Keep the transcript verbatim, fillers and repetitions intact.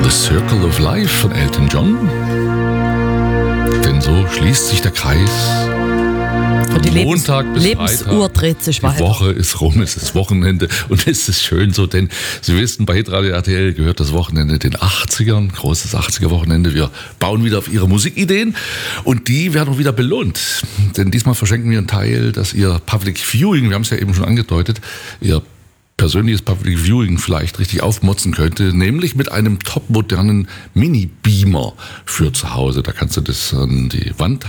Circle of Life von Elton John. Denn so schließt sich der Kreis. Von die Montag bis Lebensuhr dreht sich Freitag. Die Woche ist rum, es ist Wochenende und es ist schön so, denn Sie wissen, bei Hitradio R T L gehört das Wochenende den achtzigern, großes achtziger-Wochenende. Wir bauen wieder auf Ihre Musikideen und die werden auch wieder belohnt. Denn diesmal verschenken wir einen Teil, dass Ihr Public Viewing, wir haben es ja eben schon angedeutet, Ihr persönliches Public Viewing vielleicht richtig aufmotzen könnte, nämlich mit einem topmodernen Mini-Beamer für zu Hause. Da kannst du das an die Wand